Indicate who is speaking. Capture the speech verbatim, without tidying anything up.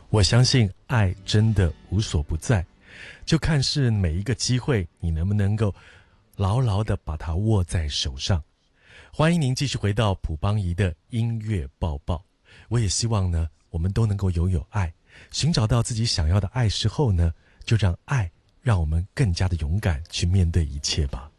Speaker 1: 我相信爱真的无所不在，就看是每一个机会你能不能够牢牢地把它握在手上。欢迎您继续回到朴邦仪的音乐报报。我也希望呢，我们都能够拥有爱，寻找到自己想要的爱之后呢，就让爱让我们更加的勇敢去面对一切吧。